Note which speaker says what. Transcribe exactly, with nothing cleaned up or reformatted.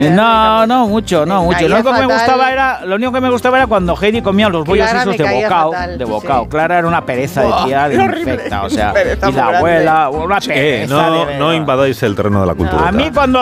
Speaker 1: No, no mucho, no mucho. Lo único que me gustaba era, lo único que me gustaba era cuando Heidi comía los bollos
Speaker 2: Clara
Speaker 1: esos
Speaker 2: me
Speaker 1: de
Speaker 2: caía
Speaker 1: bocado,
Speaker 2: fatal,
Speaker 1: de
Speaker 2: sí.
Speaker 1: bocado. Clara era una pereza
Speaker 3: Buah,
Speaker 1: de tía de
Speaker 2: era horrible.
Speaker 1: infecta, o sea,
Speaker 2: Pereza
Speaker 1: y la
Speaker 2: muy
Speaker 1: abuela, una
Speaker 4: Eh,
Speaker 1: pereza
Speaker 4: no,
Speaker 1: de
Speaker 4: no invadáis el terreno de la cultura.
Speaker 1: A mí cuando